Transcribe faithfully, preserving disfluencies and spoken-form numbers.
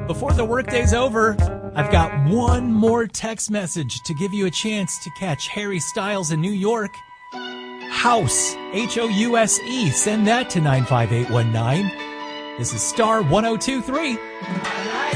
Before the workday's over, I've got one more text message to give you a chance to catch Harry Styles in New York. House, H O U S E. Send that to nine five eight one nine. This is Star one oh two three.